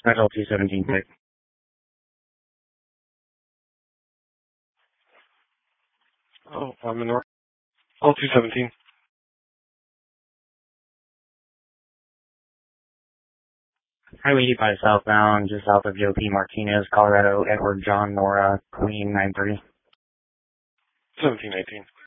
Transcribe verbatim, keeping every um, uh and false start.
That's L two seventeen pick. Oh, I'm in North. L two seventeen. Highway eighty-five southbound, just south of Joe P. Martinez, Colorado, Edward John Nora, Queen nine three. seventeen eighteen.